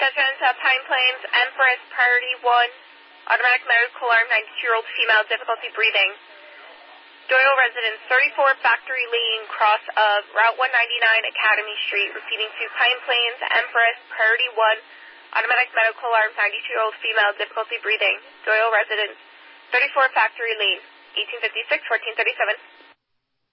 Pine Plains, Empress, Priority 1, automatic medical alarm, 92-year-old female, difficulty breathing. Doyle residence, 34 Factory Lane, cross of Route 199 Academy Street, repeating to Pine Plains, Empress, Priority 1, automatic medical alarm, 92-year-old female, difficulty breathing. Doyle residence, 34 Factory Lane, 1856-1437.